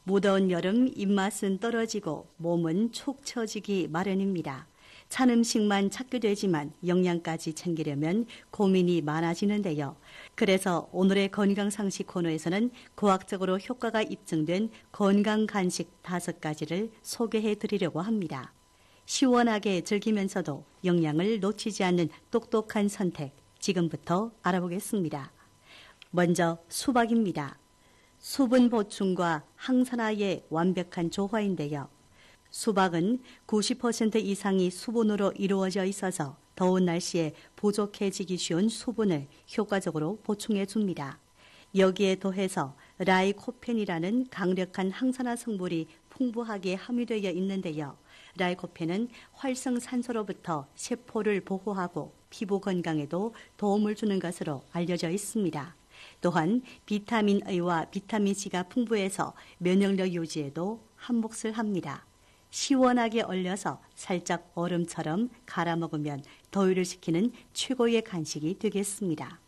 무더운 여름 입맛은 떨어지고 몸은 축 처지기 마련입니다. 찬 음식만 찾게 되지만 영양까지 챙기려면 고민이 많아지는데요. 그래서 오늘의 건강상식 코너에서는 과학적으로 효과가 입증된 건강 간식 5가지를 소개해 드리려고 합니다. 시원하게 즐기면서도 영양을 놓치지 않는 똑똑한 선택, 지금부터 알아보겠습니다. 먼저 수박입니다. 수분 보충과 항산화의 완벽한 조화인데요. 수박은 90% 이상이 수분으로 이루어져 있어서 더운 날씨에 부족해지기 쉬운 수분을 효과적으로 보충해 줍니다. 여기에 더해서 라이코펜이라는 강력한 항산화 성분이 풍부하게 함유되어 있는데요. 라이코펜은 활성산소로부터 세포를 보호하고 피부 건강에도 도움을 주는 것으로 알려져 있습니다. 또한 비타민 A와 비타민 C가 풍부해서 면역력 유지에도 한몫을 합니다. 시원하게 얼려서 살짝 얼음처럼 갈아 먹으면 더위를 식히는 최고의 간식이 되겠습니다.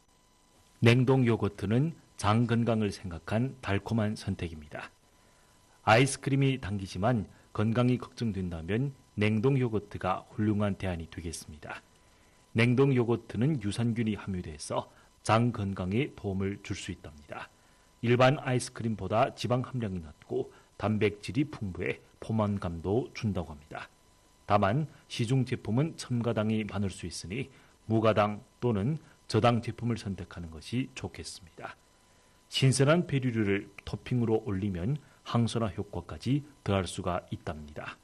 냉동 요거트는 장 건강을 생각한 달콤한 선택입니다. 아이스크림이 당기지만 건강이 걱정된다면 냉동 요거트가 훌륭한 대안이 되겠습니다. 냉동 요거트는 유산균이 함유돼서 장 건강에 도움을 줄 수 있답니다. 일반 아이스크림보다 지방 함량이 낮고 단백질이 풍부해 포만감도 준다고 합니다. 다만 시중 제품은 첨가당이 많을 수 있으니 무가당 또는 저당 제품을 선택하는 것이 좋겠습니다. 신선한 베리류를 토핑으로 올리면 항산화 효과까지 더할 수가 있답니다.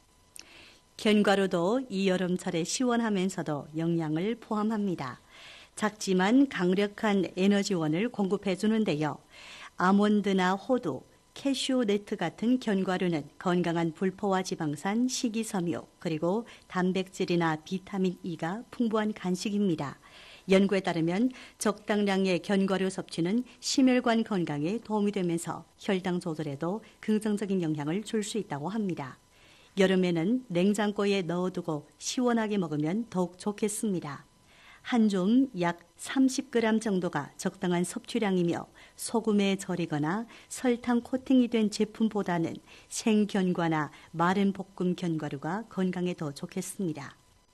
견과류도 이 여름철에 시원하면서도 영양을 포함합니다. 작지만 강력한 에너지원을 공급해 주는데요. 아몬드나 호두, 캐슈너트 같은 견과류는 건강한 불포화 지방산, 식이섬유, 그리고 단백질이나 비타민 E가 풍부한 간식입니다. 연구에 따르면 적당량의 견과류 섭취는 심혈관 건강에 도움이 되면서 혈당 조절에도 긍정적인 영향을 줄 수 있다고 합니다. 여름에는 냉장고에 넣어두고 시원하게 먹으면 더욱 좋겠습니다. 한 줌 약 30g 정도가 적당한 섭취량이며 소금에 절이거나 설탕 코팅이 된 제품보다는 생견과나 마른 볶음 견과류가 건강에 더 좋겠습니다.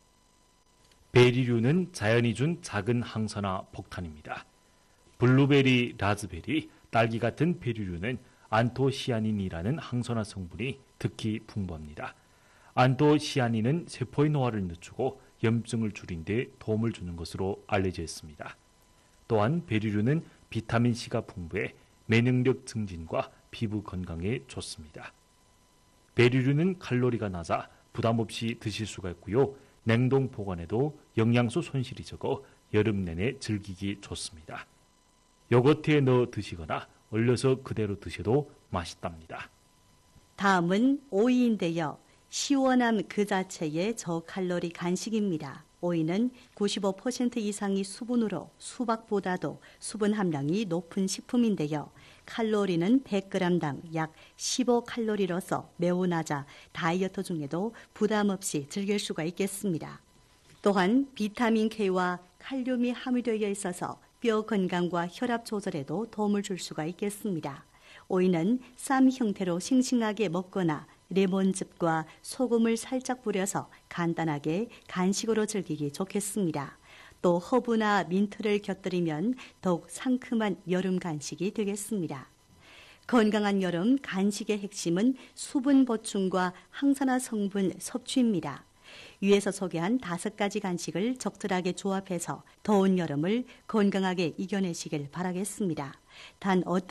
베리류는 자연이 준 작은 항산화 폭탄입니다. 블루베리, 라즈베리, 딸기 같은 베리류는 안토시아닌이라는 항산화 성분이 특히 풍부합니다. 안토시아닌은 세포의 노화를 늦추고 염증을 줄인 데 도움을 주는 것으로 알려져 있습니다. 또한 베리류는 비타민C가 풍부해 면역력 증진과 피부 건강에 좋습니다. 베리류는 칼로리가 낮아 부담 없이 드실 수가 있고요. 냉동 보관에도 영양소 손실이 적어 여름 내내 즐기기 좋습니다. 요거트에 넣어 드시거나 얼려서 그대로 드셔도 맛있답니다. 다음은 오이인데요. 시원함 그 자체의 저칼로리 간식입니다. 오이는 95% 이상이 수분으로 수박보다도 수분 함량이 높은 식품인데요. 칼로리는 100g당 약 15칼로리로서 매우 낮아 다이어트 중에도 부담 없이 즐길 수가 있겠습니다. 또한 비타민 K와 칼륨이 함유되어 있어서 뼈 건강과 혈압 조절에도 도움을 줄 수가 있겠습니다. 오이는 쌈 형태로 싱싱하게 먹거나 레몬즙과 소금을 살짝 뿌려서 간단하게 간식으로 즐기기 좋겠습니다. 또 허브나 민트를 곁들이면 더욱 상큼한 여름 간식이 되겠습니다. 건강한 여름 간식의 핵심은 수분 보충과 항산화 성분 섭취입니다. 위에서 소개한 5가지 간식을 적절하게 조합해서 더운 여름을 건강하게 이겨내시길 바라겠습니다. 단 어떤